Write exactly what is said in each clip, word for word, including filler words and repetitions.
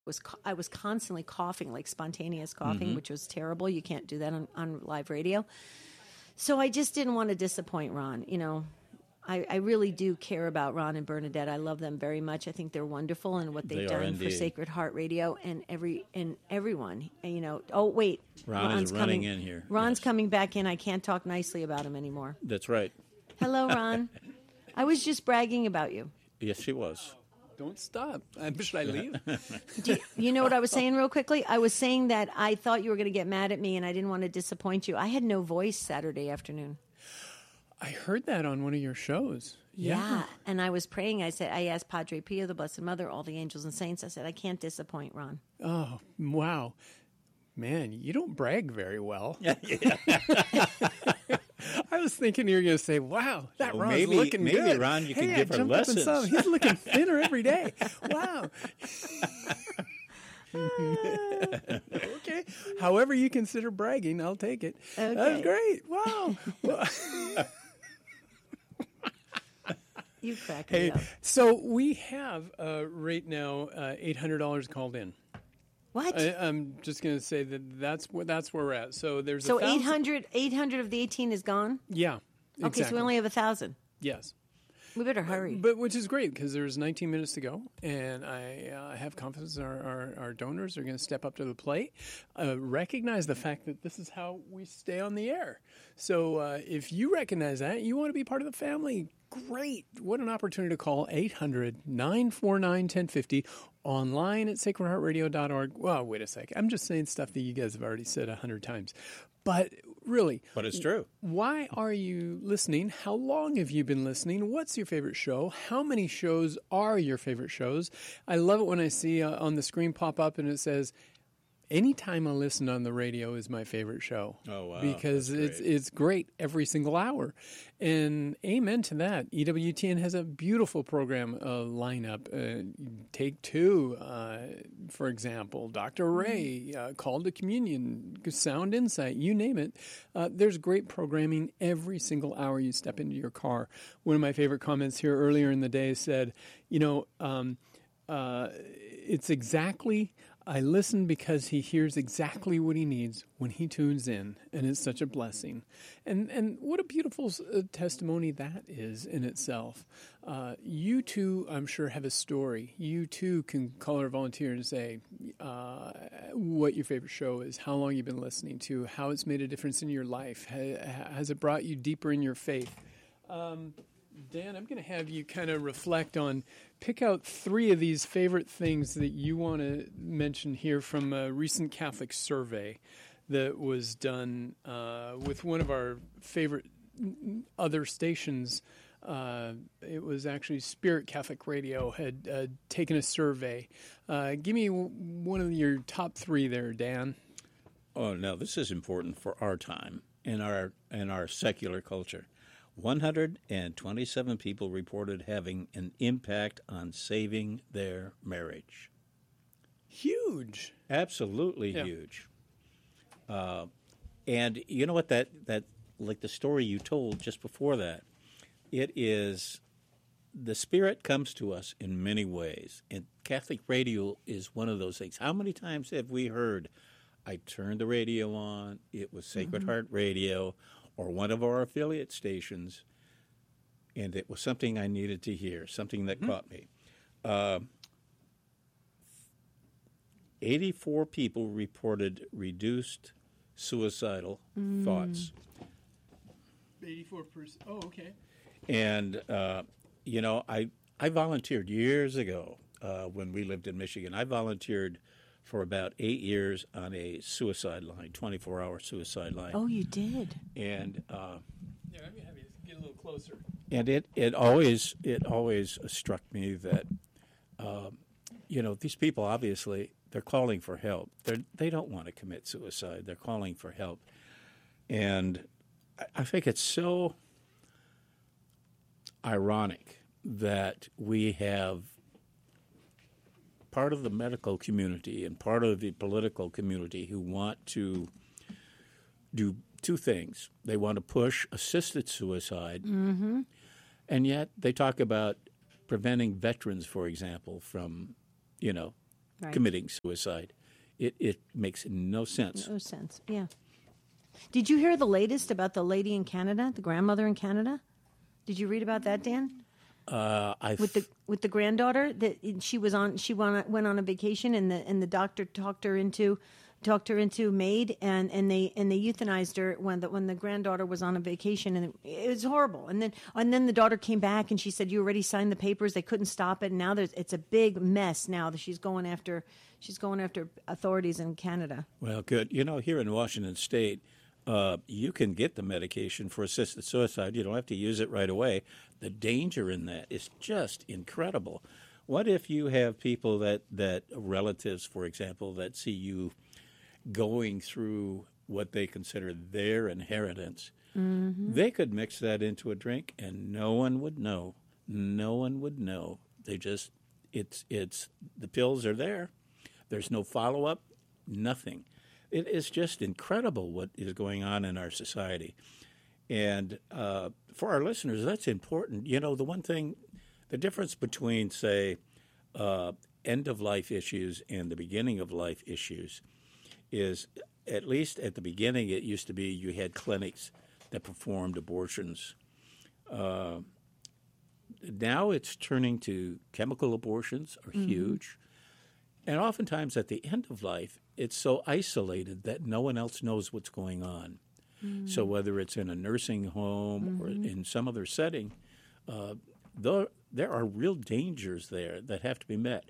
was I was constantly coughing, like spontaneous coughing, Mm-hmm. which was terrible. You can't do that on, on live radio. So I just didn't want to disappoint Ron. You know, I, I really do care about Ron and Bernadette. I love them very much. I think they're wonderful in what they've They are done for indeed. Sacred Heart Radio and every and everyone. And, you know, oh wait, Ron is Ron's running coming, in here. Ron's Yes. coming back in. I can't talk nicely about him anymore. That's right. Hello, Ron. I was just bragging about you. Yes, she was. Don't stop. Uh, Should I leave? Do you, you know what I was saying real quickly? I was saying that I thought you were going to get mad at me and I didn't want to disappoint you. I had no voice Saturday afternoon. I heard that on one of your shows. Yeah. And I was praying. I said, I asked Padre Pio, the Blessed Mother, all the angels and saints. I said, I can't disappoint Ron. Oh, wow. Man, you don't brag very well. I was thinking you were going to say, wow, that Well, Ron's maybe- looking maybe, good. Ron, you hey, could I give her jumped up and saw him. lessons. He's looking thinner every day. Wow. Okay. However you consider bragging, I'll take it. Okay. That's great. Wow. Well, You crack me hey, up. so we have uh, right now uh, eight hundred dollars called in. What? I, I'm just going to say that that's where that's where we're at. So there's so a thousand- eight hundred, eight hundred of the eighteen is gone? Yeah. Okay, Exactly. so we only have a thousand. Yes. We better hurry. But which is great because there's nineteen minutes to go, and I uh, have confidence our, our, our donors are going to step up to the plate, uh, recognize the fact that this is how we stay on the air. So uh, if you recognize that, you want to be part of the family, great. What an opportunity to call eight hundred, nine four nine, one oh five oh, online at sacred heart radio dot org. Well, wait a second. I'm just saying stuff that you guys have already said a hundred times. But really, But it's true. why are you listening? How long have you been listening? What's your favorite show? How many shows are your favorite shows? I love it when I see uh, on the screen pop up and it says, anytime I listen on the radio is my favorite show. Oh, wow. Because That's it's great. it's great every single hour. And amen to that. E W T N has a beautiful program uh, lineup. Uh, Take Two, uh, for example, Doctor Ray, uh, Call to Communion, Sound Insight, you name it. Uh, there's great programming every single hour you step into your car. One of my favorite comments here earlier in the day said, you know, um, uh, it's exactly... I listen because he hears exactly what he needs when he tunes in, and it's such a blessing. And and what a beautiful uh, testimony that is in itself. Uh, you too, I'm sure, have a story. You too can call or volunteer and say uh, what your favorite show is, how long you've been listening to, how it's made a difference in your life, ha- has it brought you deeper in your faith. Um, Dan, I'm going to have you kind of reflect on, pick out three of these favorite things that you want to mention here from a recent Catholic survey that was done uh, with one of our favorite other stations. Uh, it was actually Spirit Catholic Radio had uh, taken a survey. Uh, give me w- one of your top three there, Dan. Oh, no, this is important for our time in our in our secular culture. one hundred twenty-seven people reported having an impact on saving their marriage. Huge. Absolutely Yeah. huge. Uh, and you know what, that, that, like the story you told just before that, it is, the Spirit comes to us in many ways. And Catholic radio is one of those things. How many times have we heard, I turned the radio on, it was Sacred Heart Radio, or one of our affiliate stations, and it was something I needed to hear, something that caught me. Uh, eighty-four people reported reduced suicidal thoughts. eighty-four percent. Oh, okay. And, uh, you know, I, I volunteered years ago uh, when we lived in Michigan. I volunteered for about eight years on a suicide line, twenty-four hour suicide line. Oh, you did? And uh, Yeah, let me have you get a little closer. and it, it always it always struck me that, um, you know, these people obviously, they're calling for help. They they don't want to commit suicide. They're calling for help. And I, I think it's so ironic that we have part of the medical community and part of the political community who want to do two things. They want to push assisted suicide, Mm-hmm. and yet they talk about preventing veterans, for example, from, you know, Right. committing suicide. It it makes no sense. No sense. Yeah. Did you hear the latest about the lady in Canada, the grandmother in Canada? Did you read about that, Dan? Uh, I With the with the granddaughter that she was on, she went went on a vacation, and the and the doctor talked her into talked her into MAID, and, and they and they euthanized her when the when the granddaughter was on a vacation, and it, it was horrible. And then and then the daughter came back, and she said, "You already signed the papers." They couldn't stop it. And now there's it's a big mess now that she's going after she's going after authorities in Canada. Well, good. You know, here in Washington State, uh, you can get the medication for assisted suicide. You don't have to use it right away. The danger in that is just incredible. What if you have people that, that relatives, for example, that see you going through what they consider their inheritance? Mm-hmm. They could mix that into a drink, and no one would know. No one would know. They just, it's, it's, the pills are there. There's no follow-up, nothing. It is just incredible what is going on in our society. And uh, for our listeners, that's important. You know, the one thing, the difference between, say, uh, end-of-life issues and the beginning-of-life issues is, at least at the beginning, it used to be you had clinics that performed abortions. Uh, now it's turning to chemical abortions are mm-hmm. huge. And oftentimes at the end of life, it's so isolated that no one else knows what's going on. Mm-hmm. So whether it's in a nursing home mm-hmm. or in some other setting, uh, there, there are real dangers there that have to be met.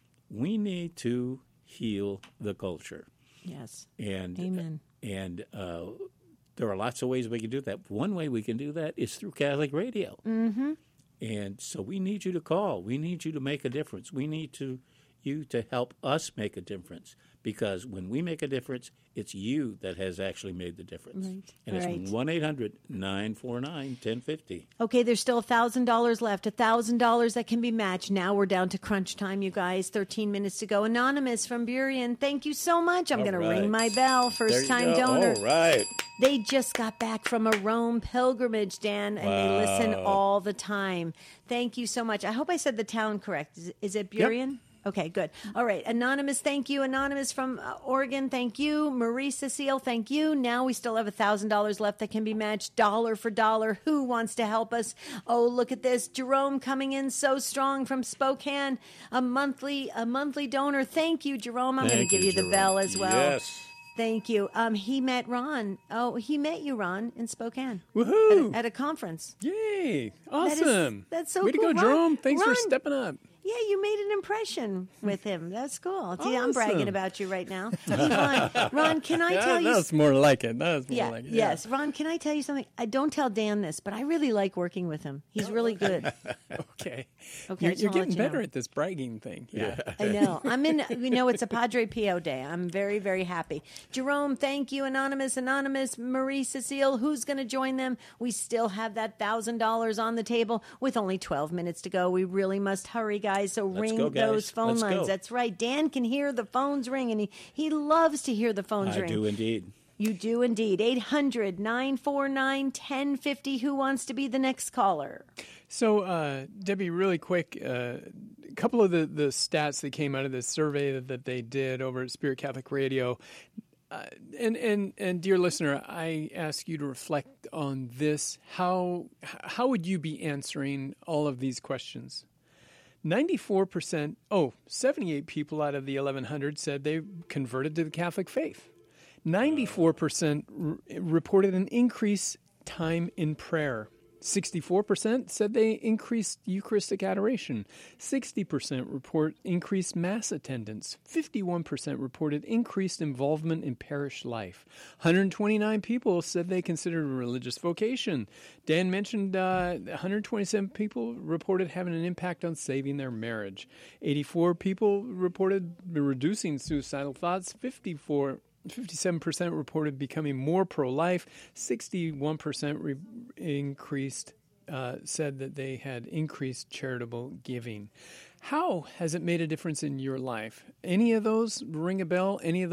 We need to heal the culture. Yes. And, Amen. And uh, there are lots of ways we can do that. One way we can do that is through Catholic Radio. Mm-hmm. And so we need you to call. We need you to make a difference. We need to you to help us make a difference, because when we make a difference, it's you that has actually made the difference. Right. And it's right. one eight hundred nine four nine one zero five zero. Okay, there's still one thousand dollars left, one thousand dollars that can be matched. Now we're down to crunch time, you guys. thirteen minutes to go. Anonymous from Burien, thank you so much. I'm going right. to ring my bell. First-time donor. All right. They just got back from a Rome pilgrimage, Dan, and wow. they listen all the time. Thank you so much. I hope I said the town correct. Is, is it Burien? Yep. Okay, good. All right. Anonymous, thank you. Anonymous from uh, Oregon, thank you. Marie Cecile, thank you. Now we still have one thousand dollars left that can be matched dollar for dollar. Who wants to help us? Oh, look at this. Jerome coming in so strong from Spokane, a monthly a monthly donor. Thank you, Jerome. I'm going to give you, you the bell as well. Yes. Thank you. Um, he met Ron. Oh, he met you, Ron, in Spokane. Woohoo! At a, at a conference. Yay! Awesome. That is, that's so Way cool. Way to go, Jerome. Ron, Thanks Ron, for stepping up. Yeah, you made an impression with him. That's cool. Awesome. See, I'm bragging about you right now. Ron, Ron, can I yeah, tell you? That's more like it. That's more yeah, like it. Yes. Yeah. Ron, can I tell you something? I don't tell Dan this, but I really like working with him. He's really good. okay. Okay. You're, you're getting you better know. at this bragging thing. Yeah. yeah. I know. I'm in, you know, it's a Padre Pio day. I'm very, very happy. Jerome, thank you. Anonymous, Anonymous, Marie Cecile, who's going to join them? We still have that one thousand dollars on the table with only twelve minutes to go. We really must hurry, guys. So Let's ring go, guys. those phone Let's lines. go. That's right. Dan can hear the phones ring, and he, he loves to hear the phones I ring. I do indeed. You do indeed. eight hundred nine four nine one oh five oh. Who wants to be the next caller? So, uh, Debbie, really quick, uh, a couple of the, the stats that came out of this survey that, that they did over at Spirit Catholic Radio. Uh, and, and, and dear listener, I ask you to reflect on this. How, how would you be answering all of these questions? ninety-four percent, oh, seventy-eight people out of the eleven hundred said they converted to the Catholic faith. ninety-four percent r- reported an increased time in prayer. sixty-four percent said they increased Eucharistic adoration. sixty percent report increased Mass attendance. fifty-one percent reported increased involvement in parish life. one hundred twenty-nine people said they considered a religious vocation. Dan mentioned uh, one hundred twenty-seven people reported having an impact on saving their marriage. eighty-four people reported reducing suicidal thoughts. fifty-four fifty-seven percent reported becoming more pro-life. sixty-one percent re- increased, uh, said that they had increased charitable giving. How has it made a difference in your life? Any of those ring a bell? Any of those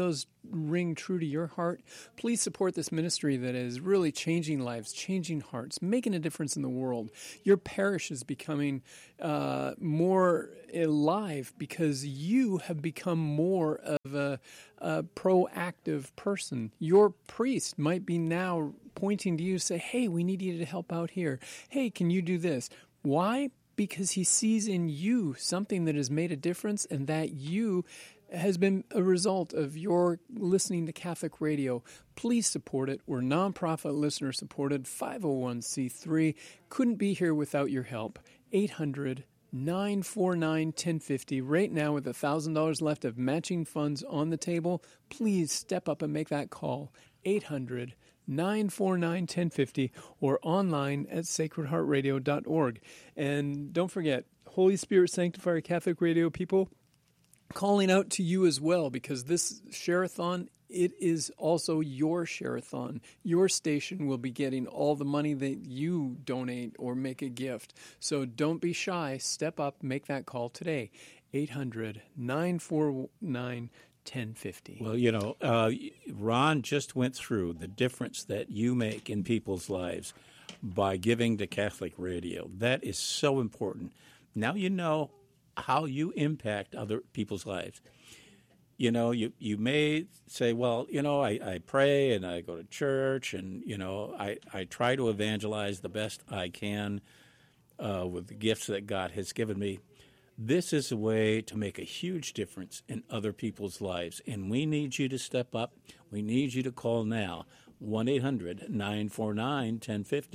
ring true to your heart, please support this ministry that is really changing lives, changing hearts, making a difference in the world. Your parish is becoming uh, more alive because you have become more of a, a proactive person. Your priest might be now pointing to you, say, hey, we need you to help out here. Hey, can you do this? Why? Because he sees in you something that has made a difference, and that you has been a result of your listening to Catholic radio. Please support it. We're nonprofit listener supported, five oh one c three. Couldn't be here without your help. eight hundred, nine four nine, one oh five oh. Right now, with one thousand dollars left of matching funds on the table, please step up and make that call. eight hundred, nine four nine, one oh five oh or online at sacred heart radio dot org. And don't forget, Holy Spirit Sanctifier Catholic Radio people, calling out to you as well, because this share-a-thon, it is also your share-a-thon. Your station will be getting all the money that you donate or make a gift. So don't be shy. Step up, make that call today. eight hundred, nine four nine, one oh five oh. Well, you know, uh, Ron just went through the difference that you make in people's lives by giving to Catholic Radio. That is so important. Now you know how you impact other people's lives. You know, you, you may say, well, you know, I, I pray and I go to church and, you know, I, I try to evangelize the best I can uh, with the gifts that God has given me. This is a way to make a huge difference in other people's lives, and we need you to step up. We need you to call now, one eight hundred, nine four nine, one oh five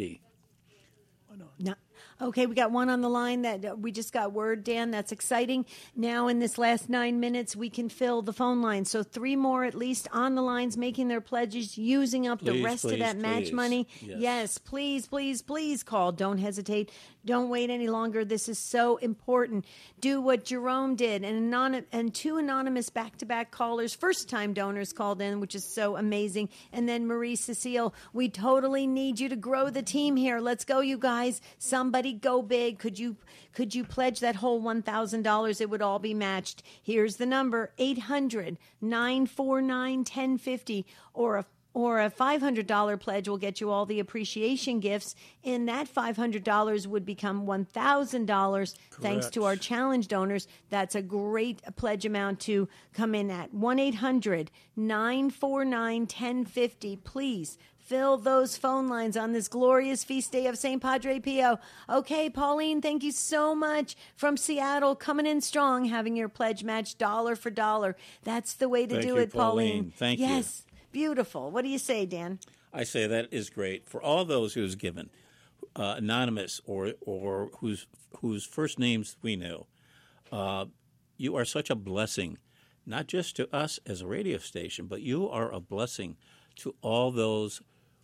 oh. No. Okay, we got one on the line that uh, we just got word, Dan. That's exciting. Now, in this last nine minutes, we can fill the phone line. So three more at least on the lines making their pledges, using up Please, the rest please, of that match please. money. Yes. yes, please, please, please call. Don't hesitate. Don't wait any longer. This is so important. Do what Jerome did. And, anon- and two anonymous back-to-back callers, first-time donors called in, which is so amazing. And then Marie Cecile, we totally need you to grow the team here. Let's go, you guys. Somebody go big. Could you could you pledge that whole one thousand dollars? It would all be matched. Here's the number, eight hundred, nine four nine, one oh five oh, or a or a five hundred dollars pledge will get you all the appreciation gifts, and that five hundred dollars would become one thousand dollars thanks to our challenge donors. That's a great pledge amount to come in at. one eight hundred, nine four nine, one oh five oh. Please fill those phone lines on this glorious feast day of Saint Padre Pio. Okay, Pauline, thank you so much from Seattle, coming in strong, having your pledge match dollar for dollar. That's the way to Thank do you, it, Pauline. Pauline. Thank you. Yes, beautiful. What do you say, Dan? I say that is great. For all those who's given, uh, anonymous or or whose whose first names we know, uh, you are such a blessing, not just to us as a radio station, but you are a blessing to all those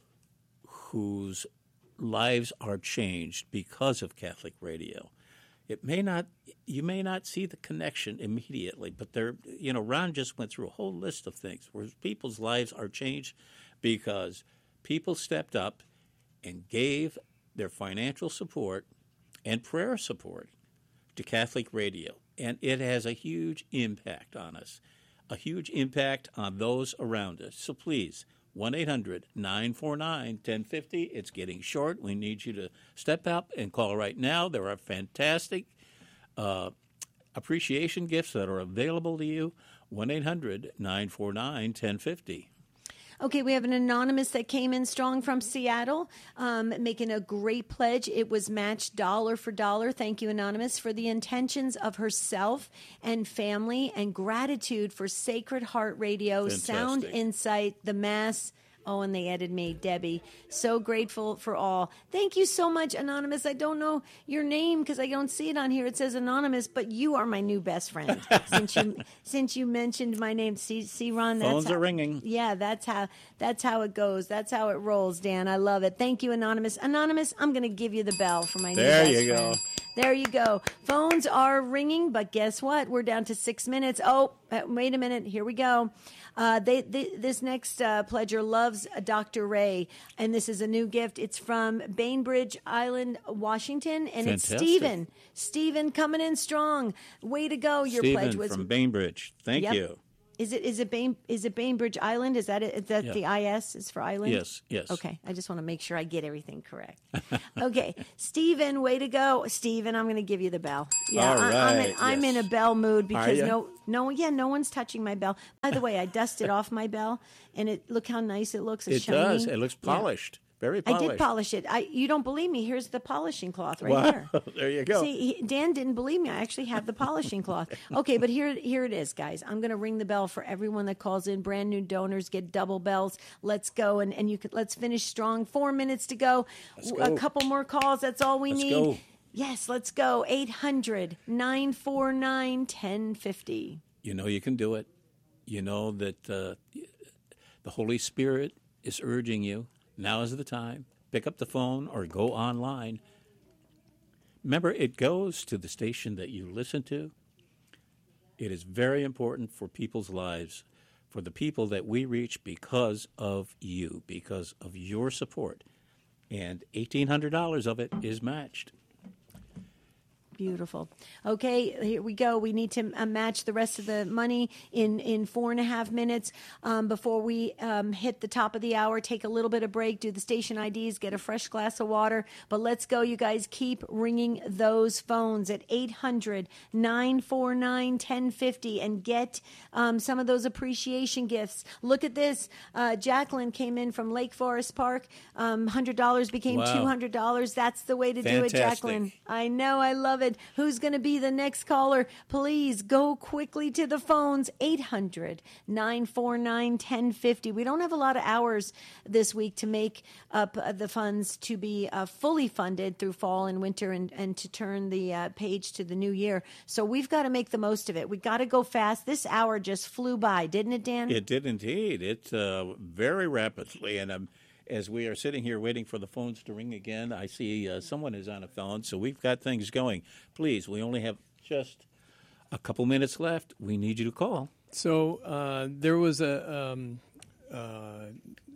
whose lives are changed because of Catholic radio. It may not, you may not see the connection immediately, but there, you know, Ron just went through a whole list of things where people's lives are changed because people stepped up and gave their financial support and prayer support to Catholic radio. And it has a huge impact on us, a huge impact on those around us. So please, one eight hundred, nine four nine, one oh five oh. It's getting short. We need you to step up and call right now. There are fantastic uh, appreciation gifts that are available to you. one eight hundred, nine four nine, one oh five oh. Okay, we have an anonymous that came in strong from Seattle, um, making a great pledge. It was matched dollar for dollar. Thank you, anonymous, for the intentions of herself and family and gratitude for Sacred Heart Radio, Fantastic. Sound Insight, the Mass. Oh, and they added me, Debbie. So grateful for all. Thank you so much, Anonymous. I don't know your name because I don't see it on here. It says Anonymous, but you are my new best friend since you since you mentioned my name. See, see Ron, that's Phones how, are ringing. Yeah, that's how that's how it goes. That's how it rolls, Dan. I love it. Thank you, Anonymous. Anonymous, I'm going to give you the bell for my new There best you go. friend. There you go. Phones are ringing, but guess what? We're down to six minutes. Oh, uh, wait a minute. Here we go. Uh, they, they, this next uh, pledger loves uh, Doctor Ray, and this is a new gift. It's from Bainbridge Island, Washington, and Fantastic. it's Stephen. Stephen coming in strong. Way to go. Your Stephen pledge was from Bainbridge. Thank Yep. you. Is it is it Bain is it Bainbridge Island? Is that it? Is that Yeah. the I S is for island? Yes, yes. Okay, I just want to make sure I get everything correct. Okay, Stephen, way to go, Stephen. I'm going to give you the bell. Yeah, All I, I'm, in, right, I'm in a yes. bell mood because ya? no, no, yeah, no one's touching my bell. By the way, I dusted off my bell, and it look how nice it looks. It's It shiny. does. It looks Yeah. polished. Very I polished. did polish it. I you don't believe me? Here's the polishing cloth right Wow. here. There you go. See, he, Dan didn't believe me. I actually have the polishing cloth. Okay, but here, here it is, guys. I'm going to ring the bell for everyone that calls in. Brand new donors get double bells. Let's go, and and you could let's finish strong. Four minutes to go. Let's A go. couple more calls. That's all we Let's need. go. Yes, let's go. eight hundred, nine four nine, one oh five oh. You know you can do it. You know that uh, the Holy Spirit is urging you. Now is the time. Pick up the phone or go online. Remember, it goes to the station that you listen to. It is very important for people's lives, for the people that we reach because of you, because of your support. And eighteen hundred dollars of it is matched. Beautiful. Okay, here we go. We need to uh, match the rest of the money in, in four and a half minutes um, before we um, hit the top of the hour. Take a little bit of break, do the station I Ds, get a fresh glass of water. But let's go, you guys. Keep ringing those phones at eight hundred, nine four nine, one oh five oh and get um, some of those appreciation gifts. Look at this. Uh, Jacqueline came in from Lake Forest Park. Um, one hundred dollars became Wow. two hundred dollars. That's the way to do it, Fantastic. Jacqueline. I know. I love it. Who's going to be the next caller? Please go quickly to the phones. eight hundred, nine four nine, one oh five oh. We don't have a lot of hours this week to make up uh, the funds to be uh, fully funded through fall and winter and, and to turn the uh, page to the new year. So we've got to make the most of it. We got to go fast. This hour just flew by, didn't it, Dan? It did indeed. It uh, very rapidly. And um, as we are sitting here waiting for the phones to ring again, I see uh, someone is on a phone, so we've got things going. Please, we only have just a couple minutes left. We need you to call. So uh, there was a um, uh,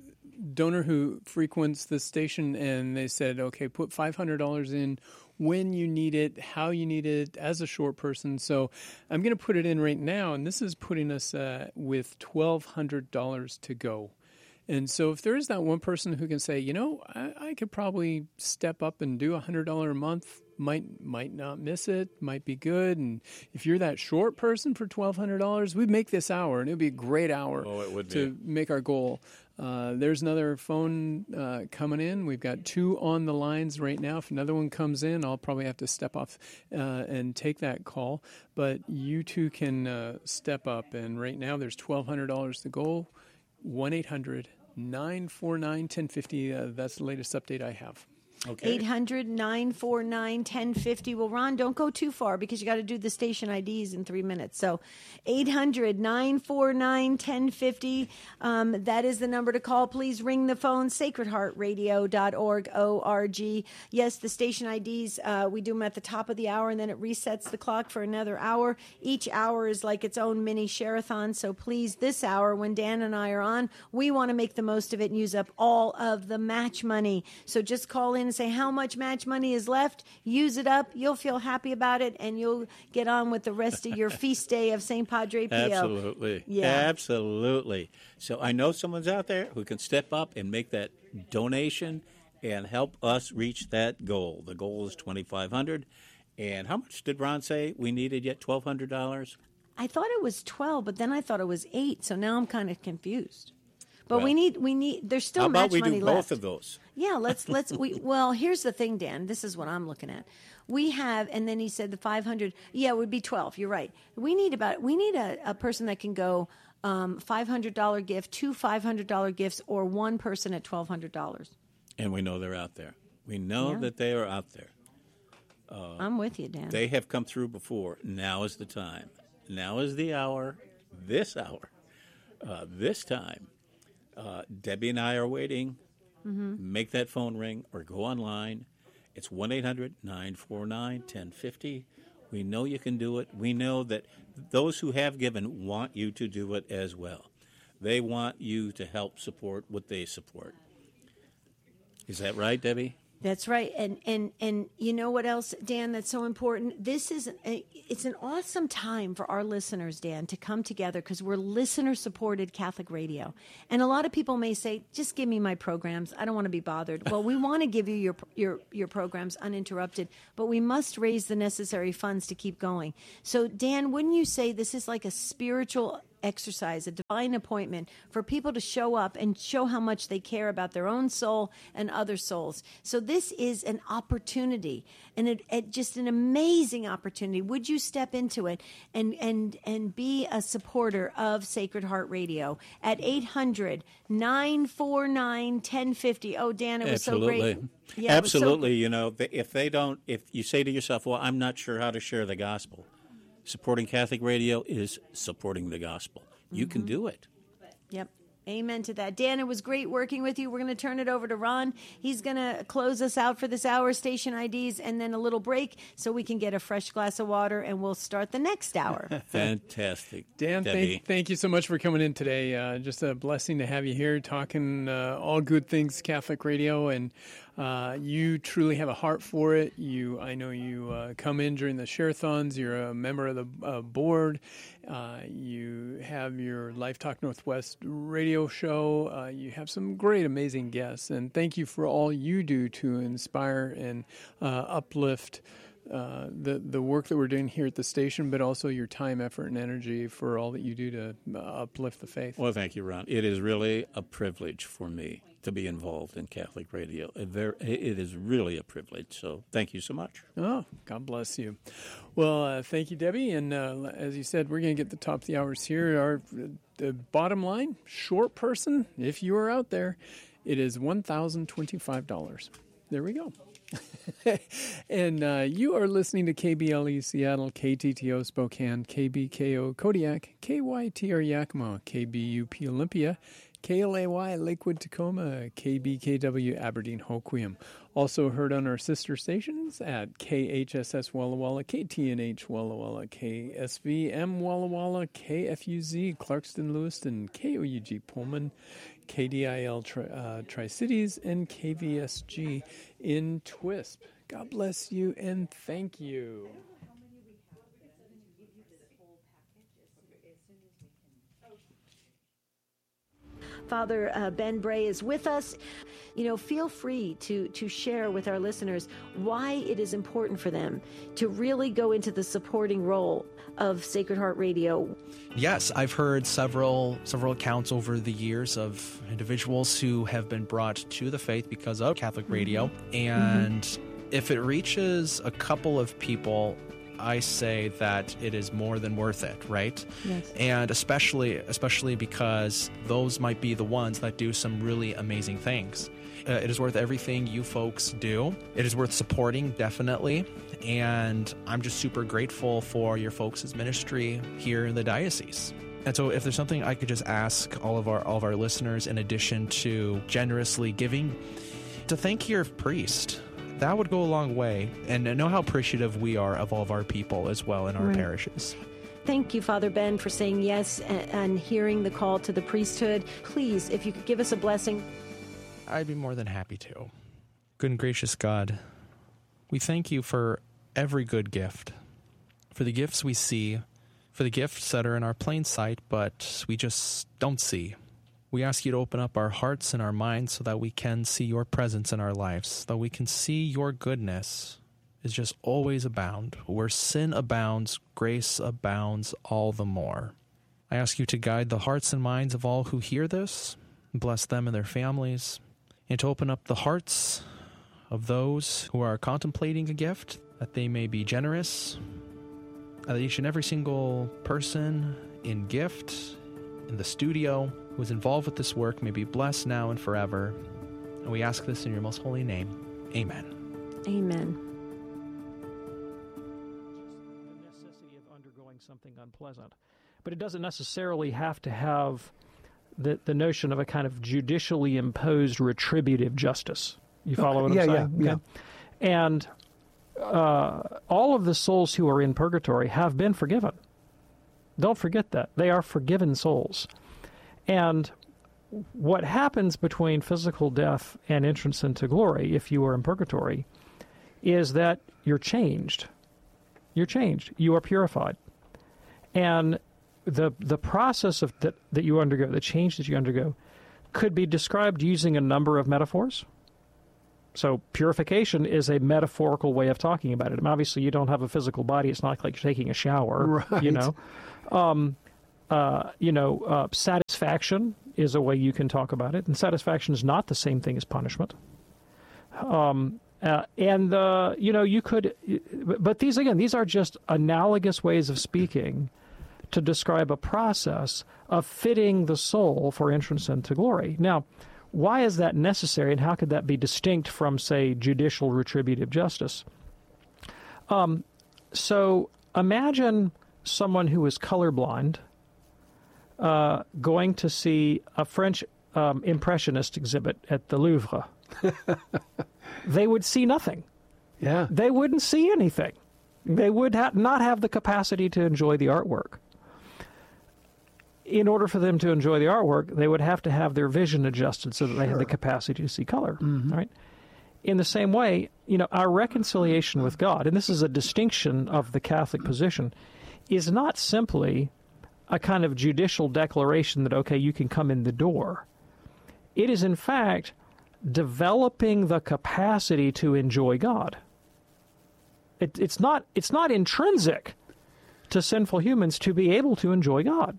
donor who frequents the station, and they said, okay, put five hundred dollars in when you need it, how you need it, as a short person. So I'm going to put it in right now, and this is putting us uh, with twelve hundred dollars to go. And so if there is that one person who can say, you know, I, I could probably step up and do one hundred dollars a month, might might not miss it, might be good. And if you're that short person for twelve hundred dollars, we'd make this hour, and it would be a great hour Oh, it would to be. make our goal. Uh, there's another phone uh, coming in. We've got two on the lines right now. If another one comes in, I'll probably have to step off uh, and take that call. But you two can uh, step up. And right now there's twelve hundred dollars to go. one eight hundred, nine four nine, one oh five oh. Uh, that's the latest update I have. Okay. eight hundred, nine four nine, one oh five oh. Well, Ron, don't go too far because you got to do the station I Ds in three minutes. So eight hundred, nine four nine, one oh five oh. Um, that is the number to call. Please ring the phone, sacred heart radio dot org, O R G. Yes, the station I Ds, uh, we do them at the top of the hour, and then it resets the clock for another hour. Each hour is like its own mini share-a-thon. So please, this hour, when Dan and I are on, we want to make the most of it and use up all of the match money. So just call in and say how much match money is left. Use it up. You'll feel happy about it, and you'll get on with the rest of your feast day of Saint Padre Pio. Absolutely. Yeah. Absolutely. So I know someone's out there who can step up and make that donation and help us reach that goal. The goal is twenty-five hundred dollars. And how much did Ron say we needed yet? twelve hundred dollars? I thought it was twelve, but then I thought it was eight, so now I'm kind of confused. But Well, we need, we need, there's still How match about we money do left. both of those? Yeah, let's let's we well, here's the thing, Dan. This is what I'm looking at. We have, and then he said the five hundred. Yeah, it would be twelve. You're right. We need about we need a, a person that can go um, five hundred dollars gift, two five hundred dollars gifts, or one person at twelve hundred dollars. And we know they're out there. We know Yeah. that they are out there. I'm with you, Dan. They have come through before. Now is the time. Now is the hour. This hour. Uh, this time. Uh, Debbie and I are waiting. Mm-hmm. Make that phone ring or go online. It's one eight hundred, nine four nine, one oh five oh. We know you can do it. We know that those who have given want you to do it as well. They want you to help support what they support. Is that right, Debbie? That's right. And and and you know what else, Dan, that's so important? This is a, it's an awesome time for our listeners, Dan, to come together because we're listener-supported Catholic radio. And a lot of people may say, just give me my programs. I don't want to be bothered. Well, we want to give you your your your programs uninterrupted, but we must raise the necessary funds to keep going. So, Dan, wouldn't you say this is like a spiritual exercise, a divine appointment for people to show up and show how much they care about their own soul and other souls? So this is an opportunity, and it, it just an amazing opportunity. Would you step into it and and and be a supporter of Sacred Heart Radio at eight hundred, nine four nine, one oh five oh? Oh, Dan, it was Absolutely. so great. Yeah, Absolutely. So, you know, if they don't, if you say to yourself, well, I'm not sure how to share the gospel, supporting Catholic radio is supporting the gospel. You mm-hmm. can do it. Yep. Amen to that. Dan, it was great working with you. We're going to turn it over to Ron. He's going to close us out for this hour, station I Ds, and then a little break so we can get a fresh glass of water, and we'll start the next hour. Fantastic. Dan, thank, thank you so much for coming in today. Uh, just a blessing to have you here talking uh, all good things Catholic radio, and uh, you truly have a heart for it. You, I know you uh, come in during the share-thons. You're a member of the uh, board. Uh, you have your Life Talk Northwest radio show. Uh, you have some great, amazing guests. And thank you for all you do to inspire and uh, uplift uh, the, the work that we're doing here at the station, but also your time, effort, and energy for all that you do to uh, uplift the faith. Well, thank you, Ron. It is really a privilege for me to be involved in Catholic radio. It is really a privilege, so thank you so much. Oh, God bless you. Well, uh, thank you, Debbie. And uh, as you said, we're going to get the top of the hours here. Our the bottom line, short person, if you are out there, it is one thousand twenty-five dollars. There we go. And uh, you are listening to K B L E Seattle, K T T O Spokane, K B K O Kodiak, K Y T R Yakima, K B U P Olympia, K L A Y Lakewood Tacoma, K B K W Aberdeen Hoquiam. Also heard on our sister stations at K H S S Walla Walla, K T N H Walla Walla, K S V M Walla Walla, K F U Z Clarkston Lewiston, K O U G Pullman, K D I L Tri- uh, Tri-Cities, and K V S G in Twisp. God bless you and thank you. Father uh, Ben Bray is with us. You know, feel free to to share with our listeners why it is important for them to really go into the supporting role of Sacred Heart Radio. Yes, I've heard several several accounts over the years of individuals who have been brought to the faith because of Catholic radio. Mm-hmm. And mm-hmm. if it reaches a couple of people, I say that it is more than worth it, right? Yes. And especially especially because those might be the ones that do some really amazing things. Uh, it is worth everything you folks do. It is worth supporting, definitely. And I'm just super grateful for your folks' ministry here in the diocese. And so if there's something I could just ask all of our all of our listeners, in addition to generously giving, to thank your priest. That would go a long way, and know how appreciative we are of all of our people as well in our right. parishes. Thank you, Father Ben, for saying yes and, and hearing the call to the priesthood. Please, if you could give us a blessing. I'd be more than happy to. Good and gracious God, we thank you for every good gift, for the gifts we see, for the gifts that are in our plain sight, but we just don't see. We ask you to open up our hearts and our minds so that we can see your presence in our lives, so that we can see your goodness is just always abound. Where sin abounds, grace abounds all the more. I ask you to guide the hearts and minds of all who hear this, bless them and their families, and to open up the hearts of those who are contemplating a gift, that they may be generous, that each and every single person in gift, in the studio, who is involved with this work may be blessed now and forever. And we ask this in your most holy name. Amen. Amen. The necessity of undergoing something unpleasant. But it doesn't necessarily have to have the, the notion of a kind of judicially imposed retributive justice. You follow okay. what I'm yeah, saying? Yeah, yeah. yeah. And uh, all of the souls who are in purgatory have been forgiven. Don't forget that. They are forgiven souls. And what happens between physical death and entrance into glory, if you are in purgatory, is that you're changed. You're changed. You are purified. And the the process of that, that you undergo, the change that you undergo, could be described using a number of metaphors. So purification is a metaphorical way of talking about it. I mean, obviously, you don't have a physical body. It's not like you're taking a shower, right. you know. Um, uh, you know, uh, satisfaction is a way you can talk about it. And satisfaction is not the same thing as punishment. Um, uh, and, uh, you know, you could, but these, again, these are just analogous ways of speaking to describe a process of fitting the soul for entrance into glory. Now, why is that necessary, and how could that be distinct from, say, judicial retributive justice? Um, so imagine someone who is colorblind uh, going to see a French um, Impressionist exhibit at the Louvre. They would see nothing. Yeah. They wouldn't see anything. They would ha- not have the capacity to enjoy the artwork. In order for them to enjoy the artwork, they would have to have their vision adjusted so that they had the capacity to see color. Mm-hmm. Right? In the same way, you know, our reconciliation with God, and this is a distinction of the Catholic position, is not simply a kind of judicial declaration that, okay, you can come in the door. It is, in fact, developing the capacity to enjoy God. It, it's not, it's not intrinsic to sinful humans to be able to enjoy God.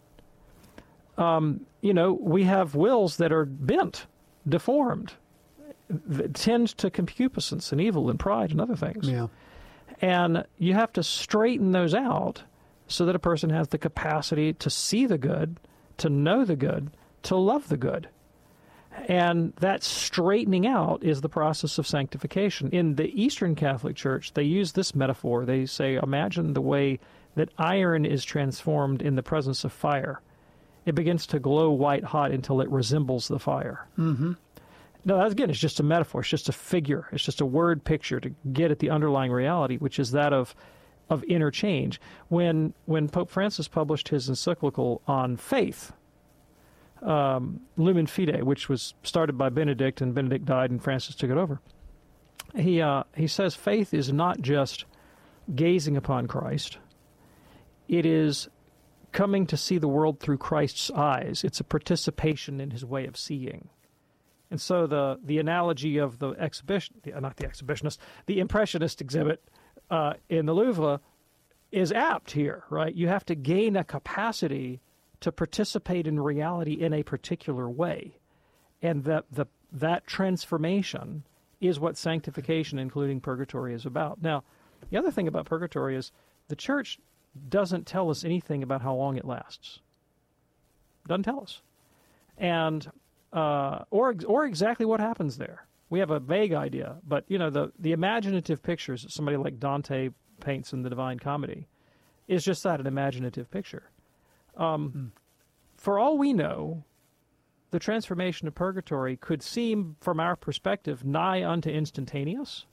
Um, you know, we have wills that are bent, deformed, that tend to concupiscence and evil and pride and other things. Yeah. And you have to straighten those out so that a person has the capacity to see the good, to know the good, to love the good. And that straightening out is the process of sanctification. In the Eastern Catholic Church, they use this metaphor. They say, imagine the way that iron is transformed in the presence of fire. It begins to glow white hot until it resembles the fire. Mm-hmm. No, that, again, it's just a metaphor. It's just a figure. It's just a word picture to get at the underlying reality, which is that of of interchange. When when Pope Francis published his encyclical on faith, um, Lumen Fide, which was started by Benedict, and Benedict died and Francis took it over, he uh, he says faith is not just gazing upon Christ. It is coming to see the world through Christ's eyes. It's a participation in his way of seeing. And so the the analogy of the exhibition, not the exhibitionist, the Impressionist exhibit uh, in the Louvre is apt here, right? You have to gain a capacity to participate in reality in a particular way. And that the that transformation is what sanctification, including purgatory, is about. Now, the other thing about purgatory is the Church doesn't tell us anything about how long it lasts. Doesn't tell us. And uh, or or exactly what happens there. We have a vague idea, but you know the the imaginative pictures that somebody like Dante paints in the Divine Comedy is just that, an imaginative picture. Um, hmm. For all we know, the transformation of purgatory could seem, from our perspective, nigh unto instantaneous,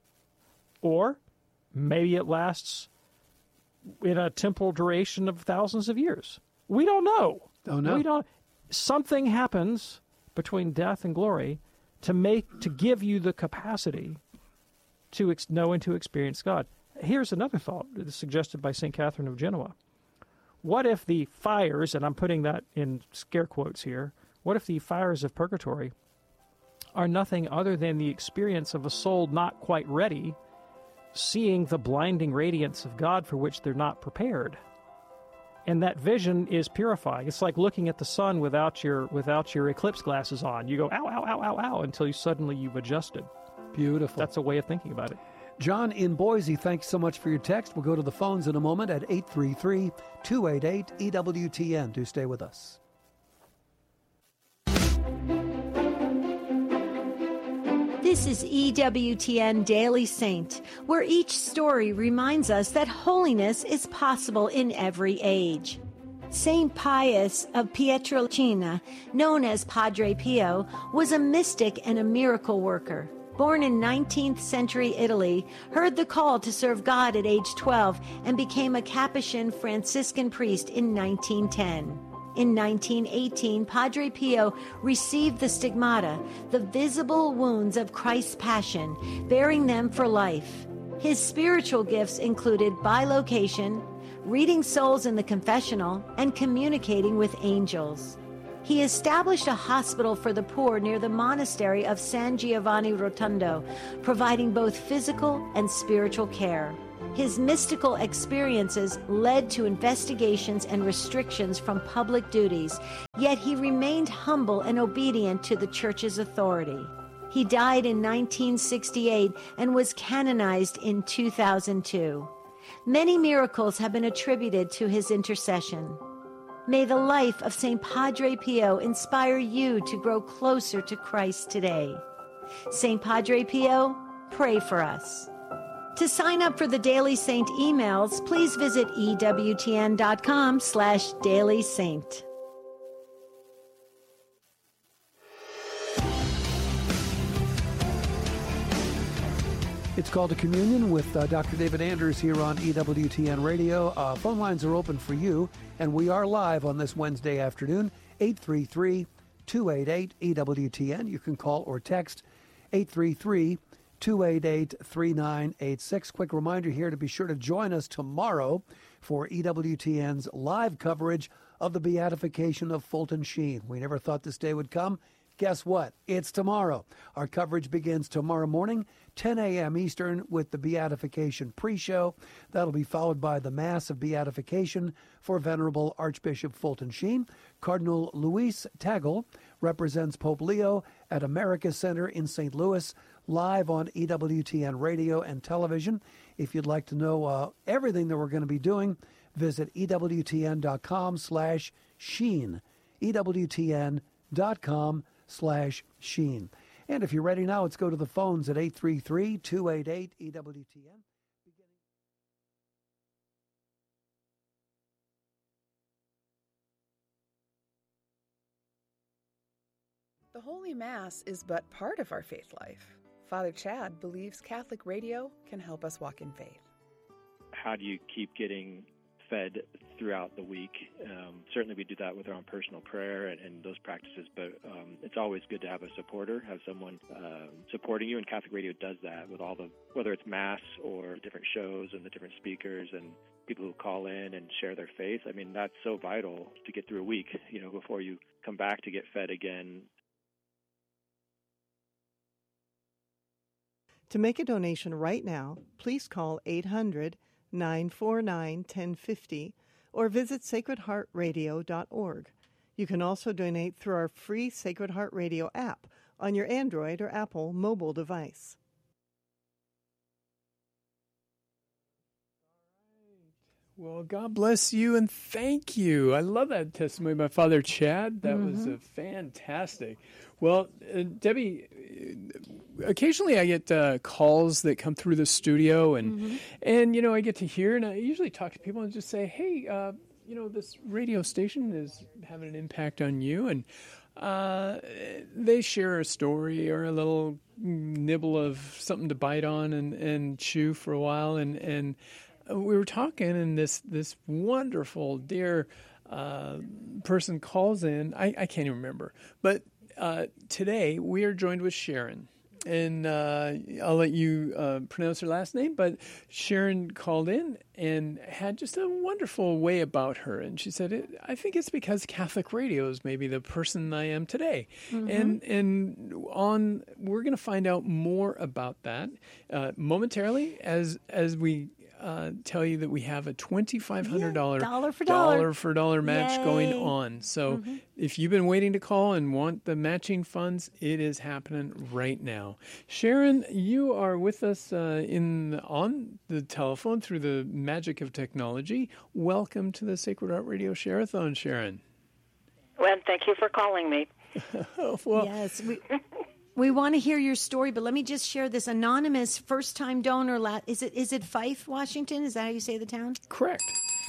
or maybe it lasts in a temporal duration of thousands of years. We don't know. Don't know. We don't. Something happens between death and glory to make to give you the capacity to ex- know and to experience God. Here's another thought suggested by Saint Catherine of Genoa. What if the fires, and I'm putting that in scare quotes here, what if the fires of purgatory are nothing other than the experience of a soul not quite ready, seeing the blinding radiance of God for which they're not prepared? And that vision is purifying. It's like looking at the sun without your without your eclipse glasses on. You go, ow, ow, ow, ow, ow, until you suddenly you've adjusted. Beautiful. That's a way of thinking about it. John in Boise, thanks so much for your text. We'll go to the phones in a moment at eight three three, two eight eight, E W T N. Do stay with us. This is E W T N Daily Saint, where each story reminds us that holiness is possible in every age. Saint Pius of Pietrelcina, known as Padre Pio, was a mystic and a miracle worker. Born in nineteenth century Italy, heard the call to serve God at age twelve, and became a Capuchin Franciscan priest in nineteen ten. In nineteen eighteen, Padre Pio received the stigmata, the visible wounds of Christ's passion, bearing them for life. His spiritual gifts included bilocation, reading souls in the confessional, and communicating with angels. He established a hospital for the poor near the monastery of San Giovanni Rotondo, providing both physical and spiritual care. His mystical experiences led to investigations and restrictions from public duties, yet he remained humble and obedient to the Church's authority. He died in nineteen sixty-eight and was canonized in two thousand two. Many miracles have been attributed to his intercession. May the life of Saint Padre Pio inspire you to grow closer to Christ today. Saint Padre Pio, pray for us. To sign up for the Daily Saint emails, please visit ewtn.com slash Daily Saint. It's called a communion with uh, Doctor David Anders here on E W T N Radio. Uh, phone lines are open for you, and we are live on this Wednesday afternoon, eight three three, two eight eight, E W T N. You can call or text eight three three, two eight eight, three nine eight six. Quick reminder here to be sure to join us tomorrow for E W T N's live coverage of the beatification of Fulton Sheen. We never thought this day would come. Guess what? It's tomorrow. Our coverage begins tomorrow morning, ten a.m. Eastern, with the Beatification pre-show. That'll be followed by the Mass of Beatification for Venerable Archbishop Fulton Sheen. Cardinal Luis Tagle represents Pope Leo at America Center in Saint Louis, live on E W T N radio and television. If you'd like to know uh, everything that we're going to be doing, visit ewtn.com slash Sheen. ewtn.com slash Sheen. And if you're ready now, let's go to the phones at eight three three, two eight eight, E W T N. The Holy Mass is but part of our faith life. Father Chad believes Catholic radio can help us walk in faith. How do you keep getting fed throughout the week? Um, certainly we do that with our own personal prayer and, and those practices, but um, it's always good to have a supporter, have someone um, supporting you, and Catholic Radio does that with all the, whether it's Mass or different shows and the different speakers and people who call in and share their faith. I mean, that's so vital to get through a week, you know, before you come back to get fed again. To make a donation right now, please call eight hundred, nine four nine, one oh five oh or visit sacred heart radio dot org. You can also donate through our free Sacred Heart Radio app on your Android or Apple mobile device. Well, God bless you and thank you. I love that testimony by Father Chad. That Mm-hmm. was a fantastic. Well, uh, Debbie, uh, occasionally I get uh, calls that come through the studio, and Mm-hmm. and you know I get to hear, and I usually talk to people and just say, hey, uh, you know, this radio station is having an impact on you, and uh, they share a story or a little nibble of something to bite on and, and chew for a while, and and. We were talking, and this this wonderful, dear uh, person calls in. I, I can't even remember. But uh, today we are joined with Sharon. And uh, I'll let you uh, pronounce her last name. But Sharon called in and had just a wonderful way about her. And she said, it, I think it's because Catholic radio is maybe the person I am today. Mm-hmm. And and on we're going to find out more about that uh, momentarily as as we Uh, tell you that we have a twenty-five hundred dollars yeah, dollar for dollar. dollar for dollar match Yay. going on. So mm-hmm. if you've been waiting to call and want the matching funds, it is happening right now. Sharon, you are with us uh, in on the telephone through the magic of technology. Welcome to the Sacred Heart Radio Share-a-thon, Sharon. Well, thank you for calling me. well, yes, we we want to hear your story, but let me just share this anonymous first-time donor. La- is it is it Fife, Washington? Is that how you say the town? Correct.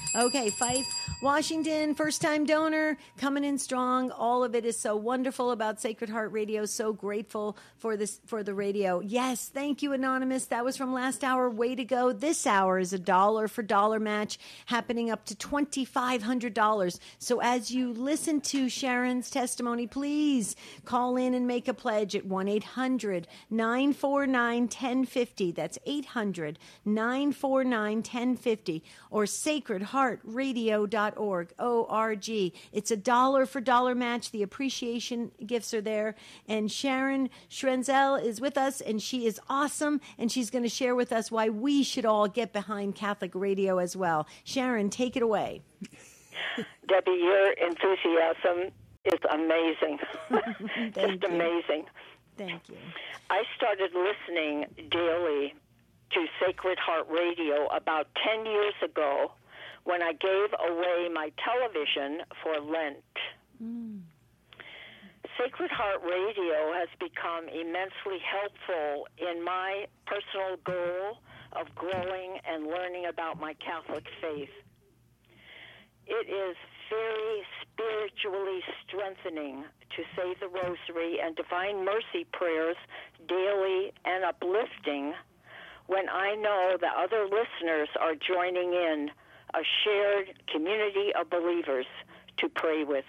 Okay, Fife, Washington, first-time donor, coming in strong. All of it is so wonderful about Sacred Heart Radio. So grateful for this for the radio. Yes, thank you, Anonymous. That was from last hour. Way to go. This hour is a dollar for dollar match happening up to twenty-five hundred dollars. So as you listen to Sharon's testimony, please call in and make a pledge at one eight hundred nine four nine one zero five zero. That's eight hundred nine four nine one zero five zero or sacred heart radio dot org, O R G. It's a dollar for dollar match. The appreciation gifts are there. And Sharon Schrenzel is with us, and she is awesome, and she's going to share with us why we should all get behind Catholic radio as well. Sharon, take it away. Debbie, your enthusiasm is amazing. Just you. amazing. Thank you. I started listening daily to Sacred Heart Radio about ten years ago when I gave away my television for Lent. Mm. Sacred Heart Radio has become immensely helpful in my personal goal of growing and learning about my Catholic faith. It is very spiritually strengthening to say the Rosary and Divine Mercy prayers daily and uplifting when I know that other listeners are joining in a shared community of believers to pray with.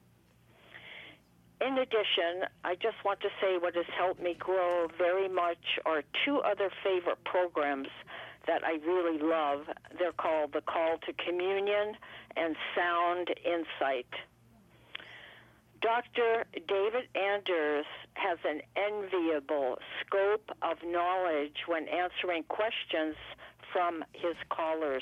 In addition, I just want to say what has helped me grow very much are two other favorite programs that I really love. They're called The Call to Communion and Sound Insight. Doctor David Anders has an enviable scope of knowledge when answering questions from his callers.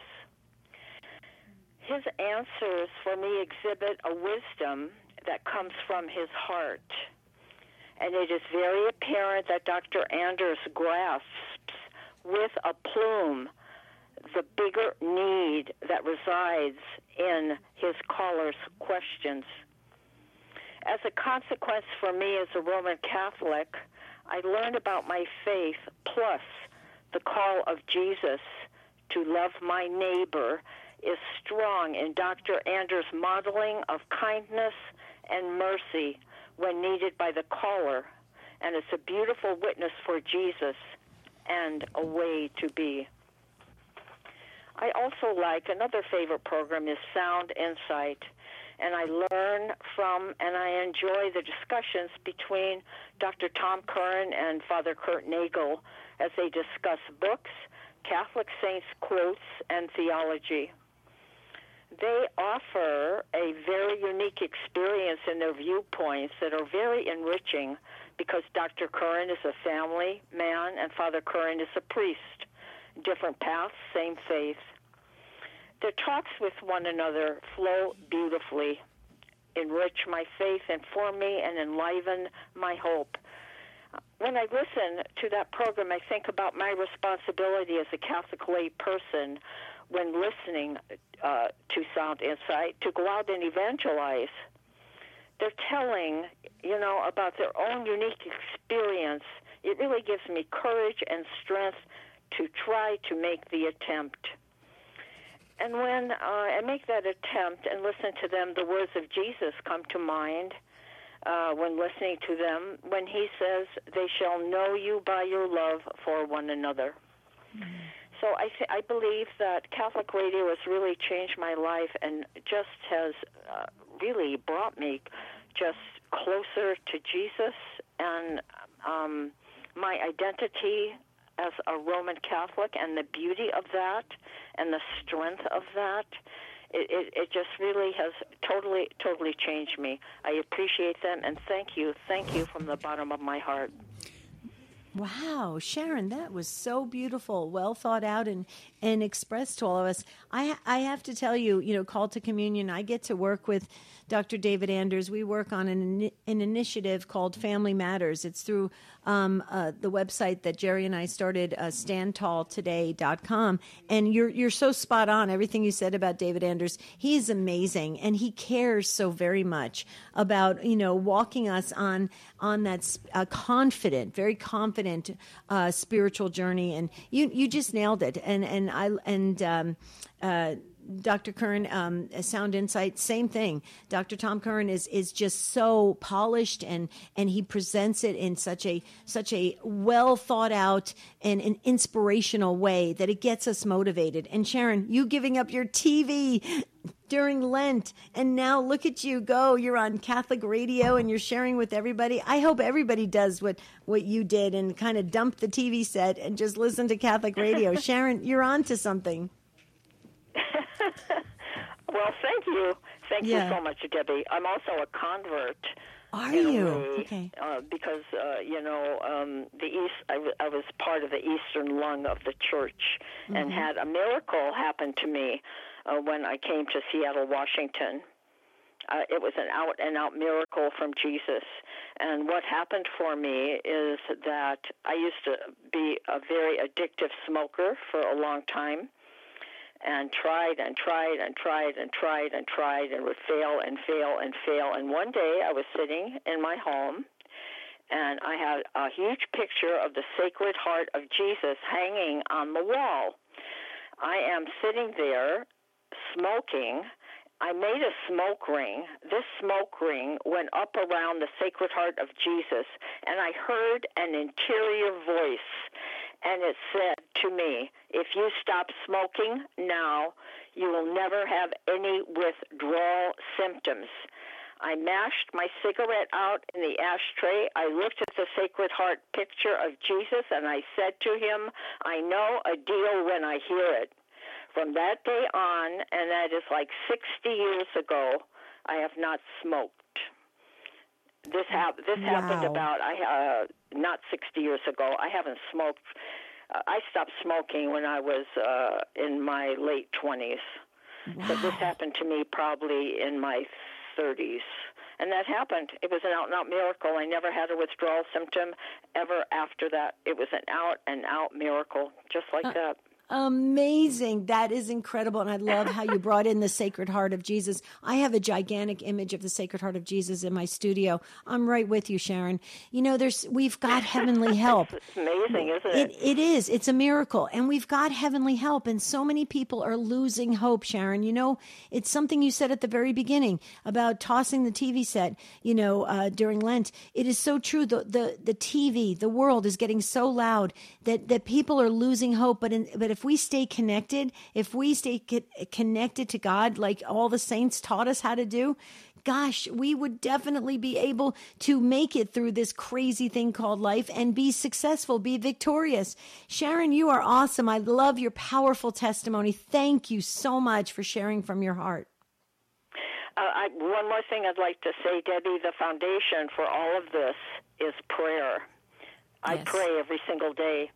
His answers for me exhibit a wisdom that comes from his heart. And it is very apparent that Doctor Anders grasps with a plume the bigger need that resides in his caller's questions. As a consequence for me as a Roman Catholic, I learned about my faith plus the call of Jesus to love my neighbor is strong in Doctor Anders' modeling of kindness and mercy when needed by the caller, and it's a beautiful witness for Jesus and a way to be. I also like, another favorite program is Sound Insight, and I learn from and I enjoy the discussions between Doctor Tom Curran and Father Kurt Nagel as they discuss books, Catholic saints' quotes, and theology. They offer a very unique experience in their viewpoints that are very enriching because Doctor Curran is a family man and Father Curran is a priest. Different paths, same faith. Their talks with one another flow beautifully, enrich my faith, inform me, and enliven my hope. When I listen to that program, I think about my responsibility as a Catholic lay person when listening uh, to Sound Insight to go out and evangelize. They're telling, you know, about their own unique experience. It really gives me courage and strength to try to make the attempt. And when uh, I make that attempt and listen to them, the words of Jesus come to mind uh, when listening to them, when he says, they shall know you by your love for one another. Mm-hmm. So I, th- I believe that Catholic radio has really changed my life and just has uh, really brought me just closer to Jesus and um, my identity as a Roman Catholic and the beauty of that and the strength of that. It, it, it just really has totally, totally changed me. I appreciate them, and thank you. Thank you from the bottom of my heart. Wow, Sharon, that was so beautiful, well thought out and, and expressed to all of us. I I have to tell you, you know, Call to Communion, I get to work with Doctor David Anders. We work on an an initiative called Family Matters. It's through um, uh, the website that Jerry and I started, uh, stand tall today dot com. And you're you're so spot on, everything you said about David Anders. He's amazing, and he cares so very much about, you know, walking us on on that uh, confident, very confident uh, spiritual journey. And you you just nailed it. And and I and um, uh, Doctor Kern, um, Sound Insight, same thing. Doctor Tom Kern is is just so polished, and and he presents it in such a such a well thought out and an inspirational way that it gets us motivated. And Sharon, you giving up your T V during Lent, and now look at you go. You're on Catholic radio and you're sharing with everybody. I hope everybody does what, what you did and kind of dump the T V set and just listen to Catholic radio. Sharon, you're on to something. Well, thank you. Thank Yeah. you so much, Debbie. I'm also a convert. Are in a you? way, Okay. Uh, because, uh, you know, um, the East, I, w- I was part of the Eastern lung of the church and had a miracle happen to me uh, when I came to Seattle, Washington. Uh, it was an out-and-out miracle from Jesus. And what happened for me is that I used to be a very addictive smoker for a long time, and tried and tried and tried and tried and tried and would fail and fail and fail. And one day I was sitting in my home, and I had a huge picture of the Sacred Heart of Jesus hanging on the wall. I am sitting there smoking. I made a smoke ring. This smoke ring went up around the Sacred Heart of Jesus, and I heard an interior voice, and it said to me, if you stop smoking now, you will never have any withdrawal symptoms. I mashed my cigarette out in the ashtray. I looked at the Sacred Heart picture of Jesus, and I said to him, I know a deal when I hear it. From that day on, and that is like sixty years ago, I have not smoked. This, hap- this Wow. happened about I uh, not sixty years ago. I haven't smoked. Uh, I stopped smoking when I was uh, in my late twenties. Wow. So this happened to me probably in my thirties. And that happened. It was an out-and-out miracle. I never had a withdrawal symptom ever after that. It was an out-and-out miracle, just like Uh, that. Amazing. That is incredible. And I love how you brought in the Sacred Heart of Jesus. I have a gigantic image of the Sacred Heart of Jesus in my studio. I'm right with you, Sharon. You know, there's we've got heavenly help. It's amazing, isn't it? It, it is. It's a miracle. And we've got heavenly help. And so many people are losing hope, Sharon. You know, it's something you said at the very beginning about tossing the T V set, you know, uh, during Lent. It is so true. The, the, the T V, the world is getting so loud that, that people are losing hope. But, in, but if we stay connected, if we stay co- connected to God, like all the saints taught us how to do, gosh, we would definitely be able to make it through this crazy thing called life and be successful, be victorious. Sharon, you are awesome. I love your powerful testimony. Thank you so much for sharing from your heart. Uh, I, one more thing I'd like to say, Debbie, the foundation for all of this is prayer. I Yes. pray every single day,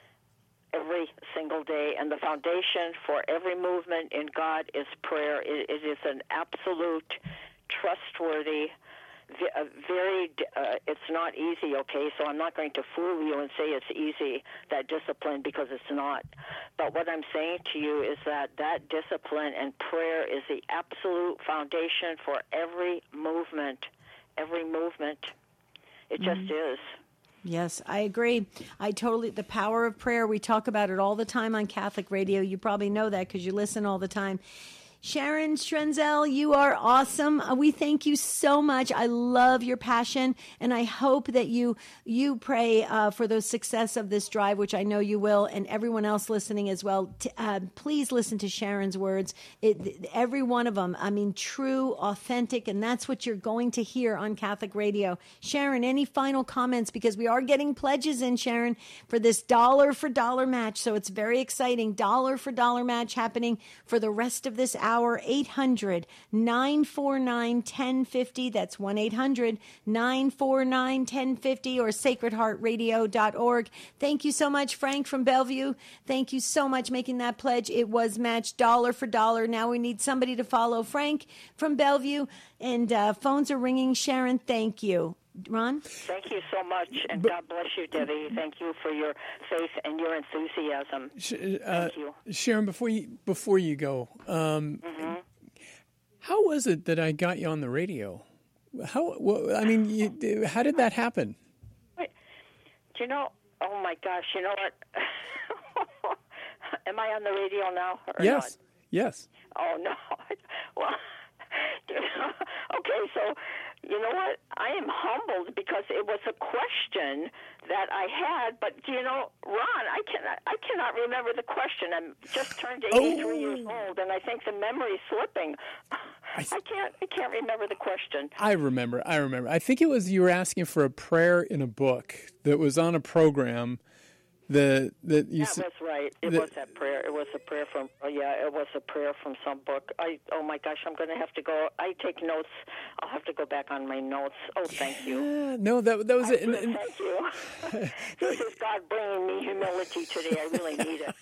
every single day, and the foundation for every movement in God is prayer. It, it is an absolute, trustworthy, v- uh, very, uh, it's not easy, okay, so I'm not going to fool you and say it's easy, that discipline, because it's not. But what I'm saying to you is that that discipline and prayer is the absolute foundation for every movement, every movement. It just Mm-hmm. is. Yes, I agree. I totally, the power of prayer, we talk about it all the time on Catholic radio. You probably know that because you listen all the time. Sharon Strenzel, you are awesome. Uh, We thank you so much. I love your passion, and I hope that you you pray uh, for the success of this drive, which I know you will, and everyone else listening as well. T- uh, please listen to Sharon's words. It, every one of them, I mean, true, authentic, and that's what you're going to hear on Catholic radio. Sharon, any final comments? Because we are getting pledges in, Sharon, for this dollar for dollar match, so it's very exciting. Dollar for dollar match happening for the rest of this hour. eight hundred, nine four nine, one zero five zero. That's one eight hundred, nine four nine, one zero five zero or sacred heart radio dot org. Thank you so much, Frank from Bellevue. Thank you so much making that pledge. It was matched dollar for dollar. Now we need somebody to follow Frank from Bellevue. And uh, phones are ringing. Sharon, thank you. Ron? Thank you so much, and God bless you, Debbie. Thank you for your faith and your enthusiasm. Uh, Thank you. Sharon, before you before you go, um, Mm-hmm. how was it that I got you on the radio? How? Well, I mean, you, how did that happen? Wait, do you know? Oh my gosh! You know what? Am I on the radio now? Or Yes. Not? Yes. Oh, no. Well, you know, okay, so you know what? I am humbled because it was a question that I had, but you know, Ron, I cannot, I cannot remember the question. I'm just turned eighty-three oh. years old, and I think the memory's slipping. I, I can't, I can't remember the question. I remember, I remember. I think it was you were asking for a prayer in a book that was on a program. The that you that was right. It the, was that prayer. It was a prayer from. Oh yeah, it was a prayer from some book. I. Oh my gosh, I'm going to have to go. I take notes. I'll have to go back on my notes. Oh, thank you. Yeah, no, that that was I, it. And, and, thank you. This is God bringing me humility today. I really need it.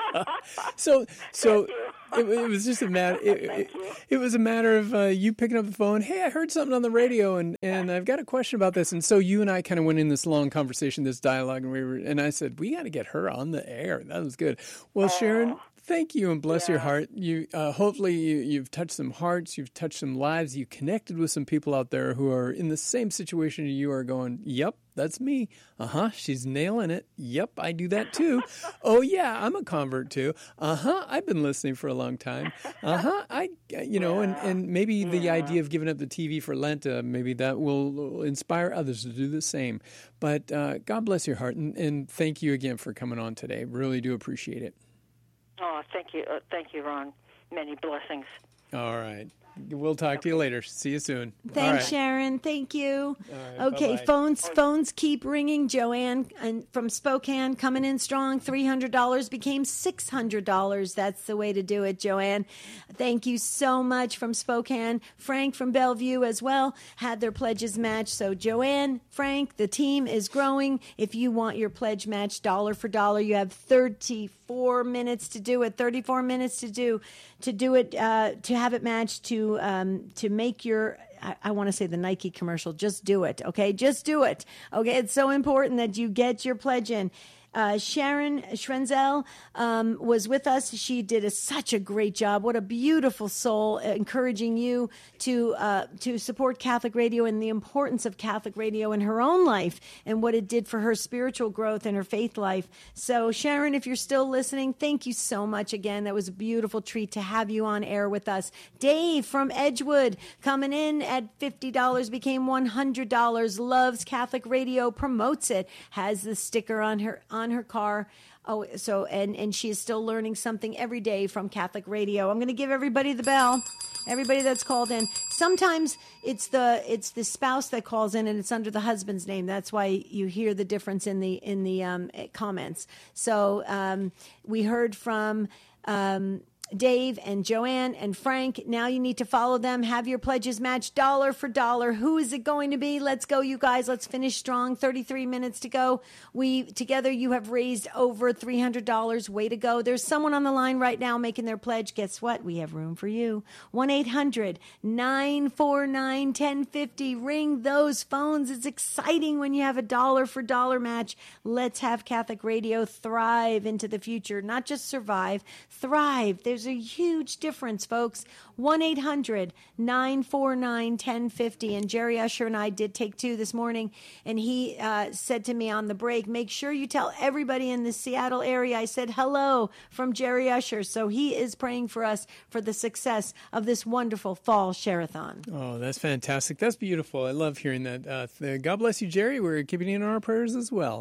so so it, it was just a matter. It, it, it was a matter of uh, you picking up the phone. Hey, I heard something on the radio, and, and I've got a question about this. And so you and I kind of went in this long conversation, this dialogue, and we were. And I said, we got to get her on the air. That was good. Well, oh, Sharon, thank you and bless yeah. your heart. You uh, hopefully you, you've touched some hearts, you've touched some lives, you connected with some people out there who are in the same situation you are going, yep, that's me. Uh-huh, she's nailing it. Yep, I do that too. Oh, yeah, I'm a convert too. Uh-huh, I've been listening for a long time. Uh-huh, I, you know, yeah. and, and maybe yeah. the idea of giving up the T V for Lent, uh, maybe that will inspire others to do the same. But uh, God bless your heart, and, and thank you again for coming on today. Really do appreciate it. Oh, thank you. Uh, thank you, Ron. Many blessings. All right. We'll talk to you later. See you soon. Thanks, right. Sharon. Thank you. Right, okay, bye-bye. phones phones keep ringing. Joanne and from Spokane coming in strong. three hundred dollars became six hundred dollars. That's the way to do it, Joanne. Thank you so much from Spokane. Frank from Bellevue as well had their pledges matched. So Joanne, Frank, the team is growing. If you want your pledge matched dollar for dollar, you have thirty-four minutes to do it. thirty-four minutes to do to do it uh, to have it matched to um, to make your I, I want to say the Nike commercial. Just do it, okay? Just do it, okay? It's so important that you get your pledge in. Uh, Sharon Schrenzel um, was with us. She did a, such a great job. What a beautiful soul, encouraging you to uh, to support Catholic Radio and the importance of Catholic Radio in her own life and what it did for her spiritual growth and her faith life. So, Sharon, if you're still listening, thank you so much again. That was a beautiful treat to have you on air with us. Dave from Edgewood coming in at fifty dollars, became one hundred dollars, loves Catholic Radio, promotes it, has the sticker on her on her car. Oh, so and and she is still learning something every day from Catholic Radio. I'm going to give everybody the bell. Everybody that's called in. Sometimes it's the it's the spouse that calls in and it's under the husband's name. That's why you hear the difference in the in the um, comments. So um, we heard from um, Dave and Joanne and Frank. Now you need to follow them. Have your pledges matched dollar for dollar. Who is it going to be? Let's go, you guys. Let's finish strong. thirty-three minutes to go. We together you have raised over three hundred dollars. Way to go. There's someone on the line right now making their pledge. Guess what? We have room for you. one eight hundred nine four nine one zero five zero. Ring those phones. It's exciting when you have a dollar for dollar match. Let's have Catholic Radio thrive into the future. Not just survive, thrive. There's There's a huge difference, folks. one eight hundred nine four nine one zero five zero. And Jerry Usher and I did take two this morning, and he uh, said to me on the break, make sure you tell everybody in the Seattle area I said hello from Jerry Usher. So he is praying for us for the success of this wonderful fall share-a-thon. Oh, that's fantastic. That's beautiful. I love hearing that. Uh, God bless you, Jerry. We're keeping you in our prayers as well.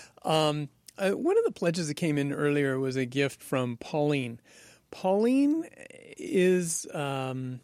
Um, uh, one of the pledges that came in earlier was a gift from Pauline. Pauline is um,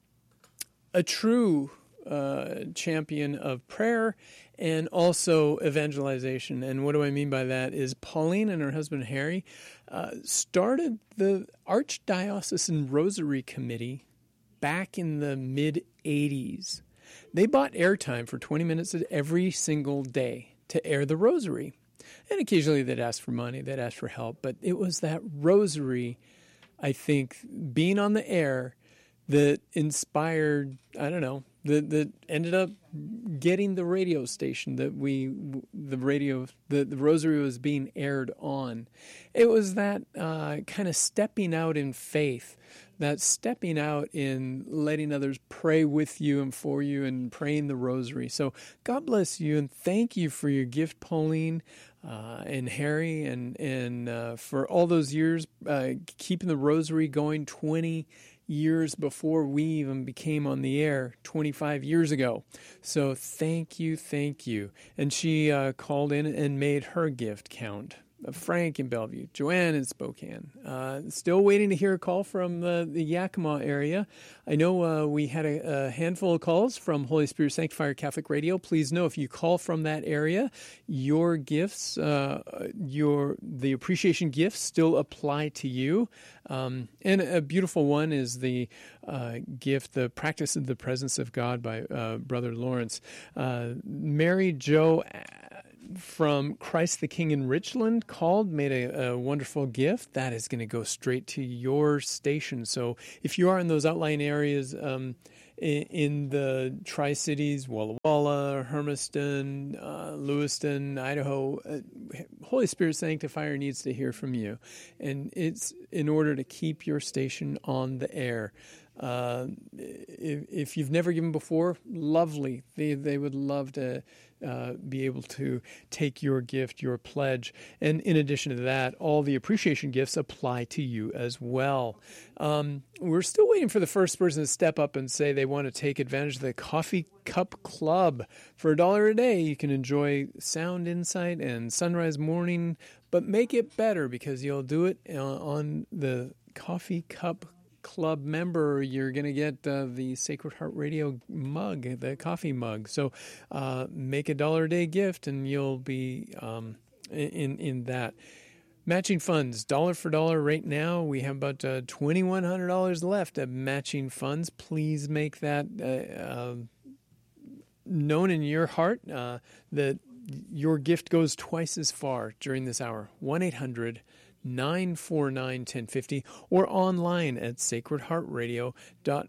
a true uh, champion of prayer and also evangelization. And what do I mean by that is Pauline and her husband Harry uh, started the Archdiocesan Rosary Committee back in the mid eighties. They bought airtime for twenty minutes every single day to air the rosary. And occasionally they'd ask for money, they'd ask for help. But it was that rosary, I think, being on the air that inspired, I don't know, that, that ended up getting the radio station that we, the radio, the, the Rosary was being aired on. It was that uh, kind of stepping out in faith, that stepping out in letting others pray with you and for you and praying the Rosary. So God bless you and thank you for your gift, Pauline. Uh, and Harry, and and uh, for all those years, uh, keeping the Rosary going twenty years before we even became on the air twenty-five years ago. So thank you, thank you. And she uh, called in and made her gift count. Frank in Bellevue, Joanne in Spokane. Uh, still waiting to hear a call from uh, the Yakima area. I know uh, we had a, a handful of calls from Holy Spirit Sanctifier Catholic Radio. Please know if you call from that area, your gifts, uh, your the appreciation gifts still apply to you. Um, and a beautiful one is the uh, gift, the Practice of the Presence of God by uh, Brother Lawrence. Uh, Mary Jo from Christ the King in Richland called, made a, a wonderful gift. That is going to go straight to your station. So if you are in those outlying areas um, in, in the Tri-Cities, Walla Walla, Hermiston, uh, Lewiston, Idaho, uh, Holy Spirit Sanctifier needs to hear from you. And it's in order to keep your station on the air. Uh, if, if you've never given before, lovely. They they would love to uh, be able to take your gift, your pledge. And in addition to that, all the appreciation gifts apply to you as well. Um, we're still waiting for the first person to step up and say they want to take advantage of the Coffee Cup Club. For a dollar a day, you can enjoy Sound Insight and Sunrise Morning, but make it better because you'll do it on the Coffee Cup Club member. You're going to get uh, the Sacred Heart Radio mug, the coffee mug. So uh, make a dollar a day gift and you'll be um, in in that. Matching funds, dollar for dollar right now. We have about uh, twenty-one hundred dollars left of matching funds. Please make that uh, uh, known in your heart uh, that your gift goes twice as far during this hour. one eight hundred nine four nine, one zero five zero or online at sacred heart radio dot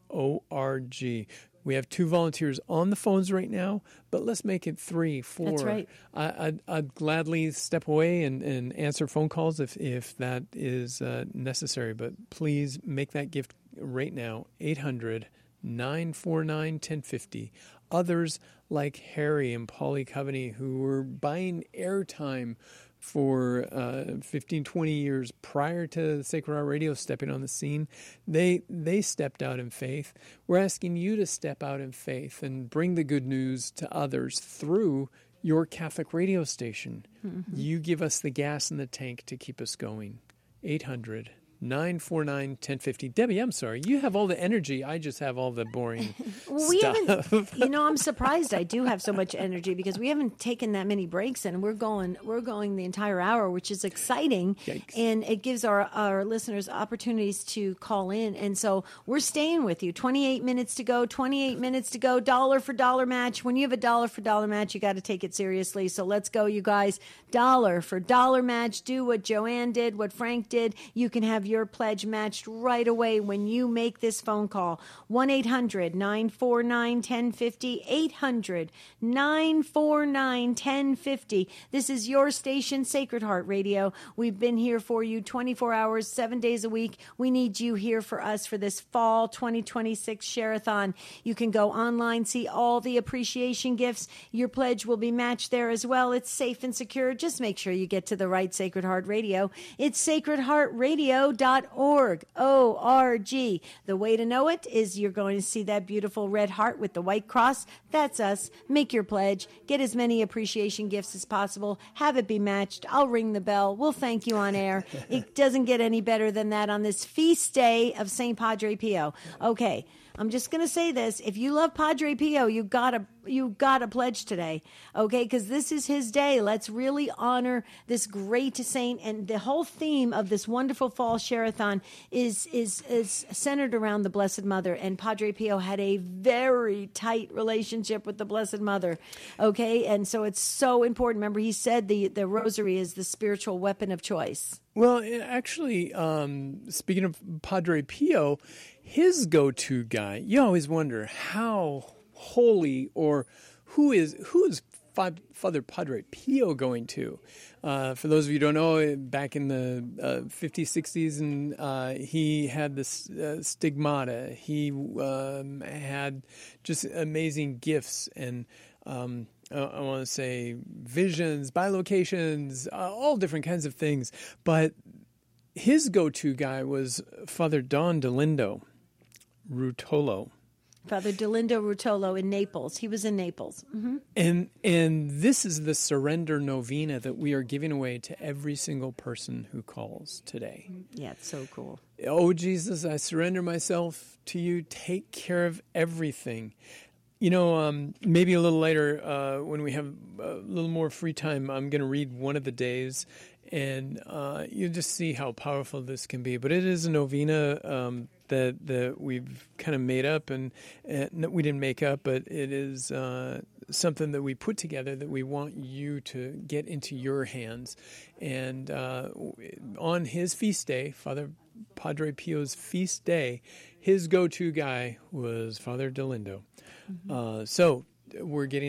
org. We have two volunteers on the phones right now, but let's make it three, four. That's right. I, I'd, I'd gladly step away and, and answer phone calls if, if that is uh, necessary, but please make that gift right now, eight hundred nine four nine, one zero five zero. Others like Harry and Polly Coveney who were buying airtime for uh, fifteen, twenty years prior to the Sacred Heart Radio stepping on the scene, they they stepped out in faith. We're asking you to step out in faith and bring the good news to others through your Catholic radio station. Mm-hmm. You give us the gas in the tank to keep us going. eight hundred nine four nine, one zero five zero. Debbie, I'm sorry. You have all the energy. I just have all the boring well, we stuff. Haven't, you know, I'm surprised I do have so much energy because we haven't taken that many breaks and we're going we're going the entire hour, which is exciting. Yikes. And it gives our, our listeners opportunities to call in. And so we're staying with you. twenty-eight minutes to go, twenty-eight minutes to go, dollar for dollar match. When you have a dollar for dollar match, you got to take it seriously. So let's go, you guys. Dollar for dollar match. Do what Joanne did, what Frank did. You can have your pledge matched right away when you make this phone call. one eight hundred nine four nine, one zero five zero. eight hundred nine four nine, one zero five zero. This is your station, Sacred Heart Radio. We've been here for you twenty-four hours, seven days a week. We need you here for us for this fall twenty twenty-six Share-a-thon. You can go online, see all the appreciation gifts. Your pledge will be matched there as well. It's safe and secure. Just make sure you get to the right Sacred Heart Radio. It's sacred heart radio dot org. O R G. The way to know it is you're going to see that beautiful red heart with the white cross. That's us. Make your pledge. Get as many appreciation gifts as possible. Have it be matched. I'll ring the bell. We'll thank you on air. It doesn't get any better than that on this feast day of Saint Padre Pio. Okay. I'm just going to say this. If you love Padre Pio, you gotta you gotta pledge today, okay? Because this is his day. Let's really honor this great saint. And the whole theme of this wonderful fall Share-a-thon is is is centered around the Blessed Mother. And Padre Pio had a very tight relationship with the Blessed Mother, okay? And so it's so important. Remember, he said the the Rosary is the spiritual weapon of choice. Well, actually, um, speaking of Padre Pio, his go-to guy, you always wonder how holy, or who is who is Father Padre Pio going to? Uh, for those of you who don't know, back in the uh, fifties, sixties, and uh, he had this uh, stigmata. He um, had just amazing gifts and um, I, I want to say visions, bilocations, uh, all different kinds of things. But his go-to guy was Father Don Dolindo Rutolo. Father Dolindo Rutolo in Naples. He was in Naples. Mm-hmm. And and this is the surrender novena that we are giving away to every single person who calls today. Yeah, it's so cool. Oh, Jesus, I surrender myself to you. Take care of everything. You know, um, maybe a little later uh, when we have a little more free time, I'm going to read one of the days, and uh, you'll just see how powerful this can be. But it is a novena um, that that we've kind of made up, and, and we didn't make up, but it is uh, something that we put together that we want you to get into your hands. And uh, on his feast day, Father Padre Pio's feast day, his go-to guy was Father Dolindo. Mm-hmm. Uh, so we're getting